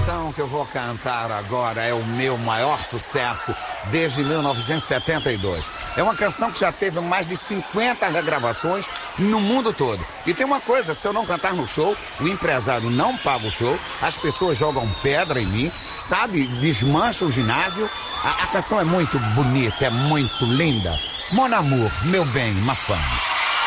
canção que eu vou cantar agora é o meu maior sucesso desde 1972. É uma canção que já teve mais de 50 regravações no mundo todo. E tem uma coisa, se eu não cantar no show, o empresário não paga o show, as pessoas jogam pedra em mim, sabe? Desmancha o ginásio. A canção é muito bonita, é muito linda. Mon amour, meu bem, ma femme.